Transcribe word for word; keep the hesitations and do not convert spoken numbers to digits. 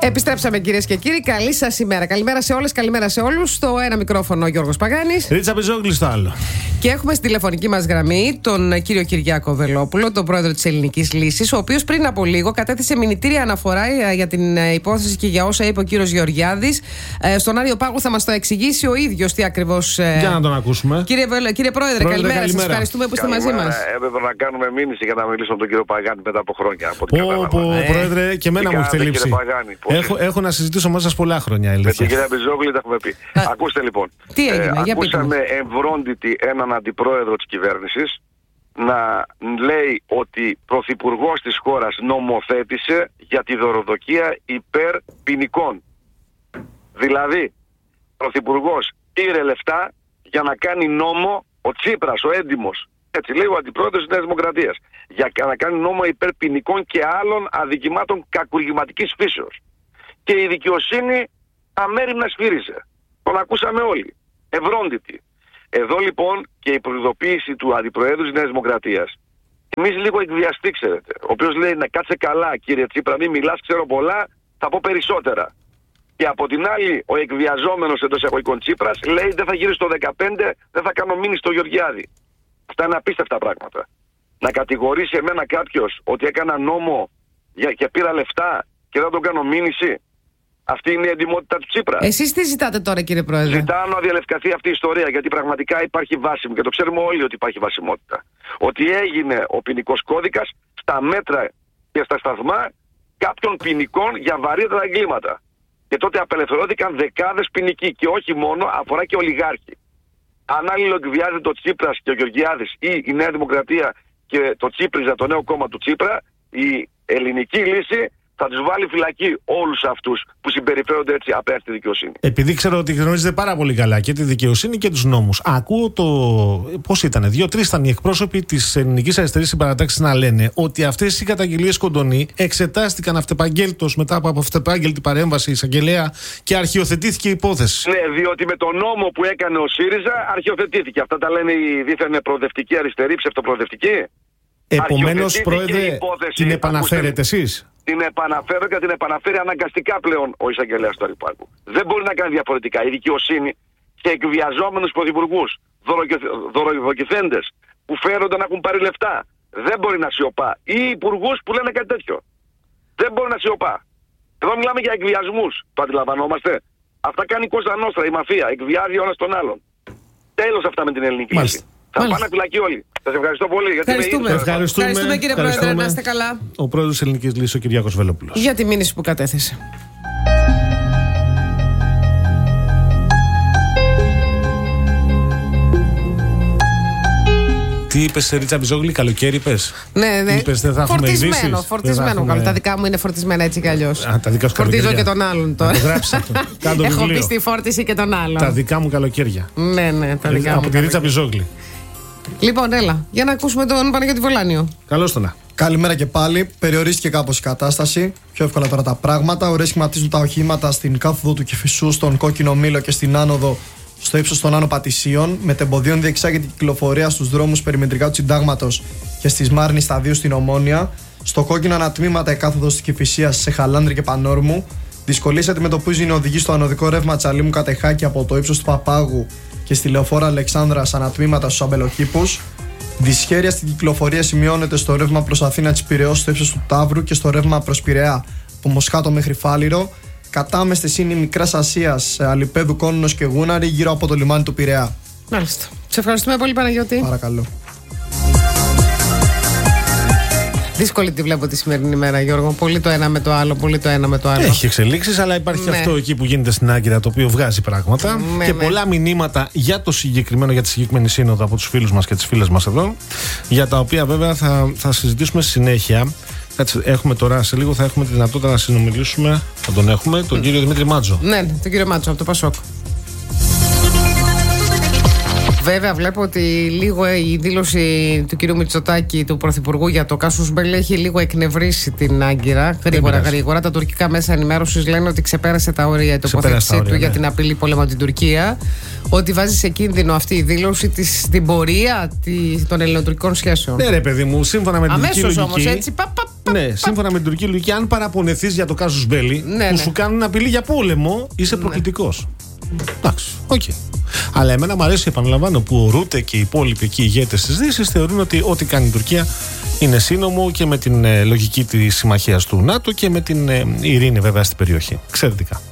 Επιστρέψαμε κυρίες και κύριοι. Καλή σας ημέρα. Καλημέρα σε όλες, καλημέρα σε όλους. Στο ένα μικρόφωνο ο Γιώργος Παγάνης. Ρίτσα Πιζόγλη στο άλλο. Και έχουμε στη τηλεφωνική μας γραμμή τον κύριο Κυριάκο Βελόπουλο, τον πρόεδρο της Ελληνικής Λύσης, ο οποίος πριν από λίγο κατέθεσε μηνυτήρια αναφορά για την υπόθεση και για όσα είπε ο κύριος Γεωργιάδης. Στον Άριο Πάγο θα μας το εξηγήσει ο ίδιος τι ακριβώς. Για να τον ακούσουμε. Κύριε, Βελ... κύριε Πρόεδρε, Πρόεδρε, καλημέρα. καλημέρα. Σας ευχαριστούμε που είστε μαζί μας. Έπρεπε να κάνουμε μήνυση για να μιλήσω με τον κύριο Παγάνη μετά από χρόνια. Από Πω, πω, ε. Πρόεδρε, και εμένα μου έχετε λείψει. Έχω, έχω να συζητήσω μαζί σας πολλά χρόνια. Με την κυρία Πιζόγλη τα έχουμε πει. Α, ακούστε λοιπόν. Τι έγινε, ε, για ακούσαμε εμβρόντιτη έναν αντιπρόεδρο της κυβέρνησης να λέει ότι πρωθυπουργός της χώρας νομοθέτησε για τη δωροδοκία υπέρ ποινικών. Δηλαδή, πρωθυπουργός πήρε λεφτά για να κάνει νόμο, ο Τσίπρας, ο έντιμος, έτσι λέει ο αντιπρόεδρος της Νέας Δημοκρατίας, για να κάνει νόμο υπέρ ποινικών και άλλων αδικημάτων κακουργηματικής φύσεως. Και η δικαιοσύνη αμέριμνα σφύριζε. Τον ακούσαμε όλοι. Ευρόντιτη. Εδώ λοιπόν και η προειδοποίηση του Αντιπροέδρου της Νέας Δημοκρατίας. Εμείς λίγο εκβιαστεί, ξέρετε. Ο οποίος λέει να κάτσε καλά, κύριε Τσίπρα, μην μιλάς, ξέρω πολλά, θα πω περισσότερα. Και από την άλλη, ο εκβιαζόμενος εντός εισαγωγικών Τσίπρας λέει δεν θα γύρει στο δεκαπέντε, δεν θα κάνω μήνυση στο Γεωργιάδη. Αυτά είναι απίστευτα πράγματα. Να κατηγορήσει εμένα κάποιος ότι έκανα νόμο και πήρα λεφτά και δεν τον κάνω μήνυση. Αυτή είναι η εντιμότητα του Τσίπρα. Εσείς τι ζητάτε τώρα, κύριε Πρόεδρε? Ζητάω να διαλευκαθεί αυτή η ιστορία, γιατί πραγματικά υπάρχει βάσιμο και το ξέρουμε όλοι ότι υπάρχει βασιμότητα. Ότι έγινε ο ποινικός κώδικας στα μέτρα και στα σταθμά κάποιων ποινικών για βαρύτερα εγκλήματα. Και τότε απελευθερώθηκαν δεκάδες ποινικοί και όχι μόνο, αφορά και ολιγάρχοι. Αν αλληλοεκβιάζεται ο Τσίπρας και ο Γεωργιάδης ή η Νέα Δημοκρατία και το Τσίπριζα, το νέο κόμμα του Τσίπρα, η Ελληνική Λύση θα τους βάλει φυλακή όλους αυτούς που συμπεριφέρονται έτσι απέναντι στη δικαιοσύνη. Επειδή ξέρω ότι γνωρίζετε πάρα πολύ καλά και τη δικαιοσύνη και τους νόμους, ακούω το. Πώς ήταν, δύο-τρεις ήταν οι εκπρόσωποι της Ελληνικής Αριστερής Συμπαρατάξης να λένε ότι αυτές οι καταγγελίες Κοντονή εξετάστηκαν αυτεπαγγέλτος μετά από αυτεπάγγελτη παρέμβαση εισαγγελέα και αρχιοθετήθηκε η υπόθεση. Ναι, διότι με τον νόμο που έκανε ο ΣΥΡΙΖΑ αρχιοθετήθηκε. Αυτά τα λένε οι δίθεν προοδευτικοί αριστεροί, ψευτοπροοδευτικοί. Επομένως, Πρόεδρε, την επαναφέρετε εσείς? Την επαναφέρω και την επαναφέρει αναγκαστικά πλέον ο εισαγγελέας του Αριπάγου. Δεν μπορεί να κάνει διαφορετικά. Η δικαιοσύνη σε εκβιαζόμενους πρωθυπουργούς, δωροδοκηθέντες που φέρονται να έχουν πάρει λεφτά, δεν μπορεί να σιωπά. Ή υπουργούς που λένε κάτι τέτοιο. Δεν μπορεί να σιωπά. Εδώ μιλάμε για εκβιασμούς. Το αντιλαμβανόμαστε? Αυτά κάνει η Κώστα Νόστρα, η μαφία. Εκβιάζει ο ένας τον άλλον. Τέλος αυτά με την ελληνική λύση. Θα πάνε φυλακή όλοι. Σας ευχαριστώ πολύ. Γιατί ευχαριστούμε. Με ευχαριστούμε. Ευχαριστούμε κύριε Πρόεδρε, να είστε καλά. Ο πρόεδρος της Ελληνικής Λύσης, ο Κυριάκος Βελόπουλος. Για τη μήνυση που κατέθεσε. Τι είπες, Ρίτσα Πιζόγλη, καλοκαίρι είπες? Ναι, ναι. Είπες, δεν θα έχουμε φορτισμένο, ειδήσεις. φορτισμένο. Έχουμε... Τα δικά μου είναι φορτισμένα έτσι κι αλλιώς. Α, τα δικά σου φορτίζω καλοκαίρια. και τον άλλον τώρα. Να το γράψεις αυτό. Κάντο Έχω βιβλίο. μπει στη φόρτιση και τον άλλον. Τα δικά μου καλοκαίρια. Ναι, ναι, τα δικά Από μου. τη Ρίτσα Πιζόγλη. Λοιπόν, έλα, για να ακούσουμε τον Παναγιώτη Βολάνιο. Καλώς τον. Καλημέρα και πάλι. Περιορίστηκε κάπως η κατάσταση. Πιο εύκολα τώρα τα πράγματα. Ωραία, σχηματίζουν τα οχήματα στην κάθοδο του Κηφισού, στον Κόκκινο Μήλο και στην άνοδο στο ύψος των Άνω Πατησίων. Μετεμποδίων διεξάγεται η κυκλοφορία στους δρόμους περιμετρικά του Συντάγματος και στις Μάρνης σταδίου στην Ομόνια. Στο κόκκινο ανατμήματα η κάθοδος της Κηφισίας σε Χαλάνδρη και Πανόρμου. Δυσκολίες αντιμετωπίζουν οι οδηγοί στο ανωδικό ρεύμα Τσαλίμου Κατεχάκη από το ύψος του Παπάγου και στη λεωφόρα Αλεξάνδρας ανατμήματα στους Αμπελοκήπους. Δυσχέρεια στην κυκλοφορία σημειώνεται στο ρεύμα προς Αθήνα της Πειραιώς στο ύψος του Ταύρου και στο ρεύμα προς Πειραιά από Μοσχάτο μέχρι Φάληρο. Κατάμεστες είναι η Μικράς Ασίας, Αλιπέδου, Κόνονος και Γούναρη γύρω από το λιμάνι του Πειραιά. Μάλιστα. Σε ευχαριστούμε πολύ, Παναγιώτη. Παρακαλώ. Δύσκολη τη βλέπω τη σημερινή ημέρα, Γιώργο. Πολύ το ένα με το άλλο, πολύ το ένα με το άλλο. Έχει εξελίξεις, αλλά υπάρχει ναι. αυτό εκεί που γίνεται στην Άγκυρα, το οποίο βγάζει πράγματα. Ναι, και ναι. πολλά μηνύματα για το συγκεκριμένο, για τη συγκεκριμένη σύνοδο από τους φίλους μας και τις φίλες μας εδώ. Για τα οποία βέβαια θα, θα συζητήσουμε στη συνέχεια. Έχουμε τώρα, σε λίγο θα έχουμε τη δυνατότητα να συνομιλήσουμε. Θα τον έχουμε, τον mm. κύριο Δημήτρη Μάτζο. Ναι, τον κύριο Μάτζο από το Πασόκ. Βέβαια, βλέπω ότι λίγο η δήλωση του κ. Μητσοτάκη, του Πρωθυπουργού, για το Κάσους Μπέλη έχει λίγο εκνευρίσει την Άγκυρα. Γρήγορα, γρήγορα. Τα τουρκικά μέσα ενημέρωσης λένε ότι ξεπέρασε τα όρια η τοποθέτησή του, ναι, για την απειλή πόλεμο την Τουρκία. Ότι βάζει σε κίνδυνο αυτή η δήλωση της, την πορεία της, των ελληνοτουρκικών σχέσεων. Ναι, ρε παιδί μου, σύμφωνα με την τουρκική λογική. Αμέσως όμως, έτσι. Πα, πα, πα, ναι, πα, σύμφωνα πα. με την τουρκική λογική, αν παραπονεθείς για το Κάσους Μπέλη, ναι, που ναι. σου κάνουν απειλή για πόλεμο, είσαι ναι. προκλητικός. Εντάξει, οκ. Okay. Αλλά εμένα μου αρέσει, επαναλαμβάνω, που ο Ρούτε και οι υπόλοιποι εκεί ηγέτες της Δύσης θεωρούν ότι ό,τι κάνει η Τουρκία είναι σύνομο και με την ε, λογική της συμμαχίας του ΝΑΤΟ και με την ε, ειρήνη βέβαια στην περιοχή. Εξαιρετικά.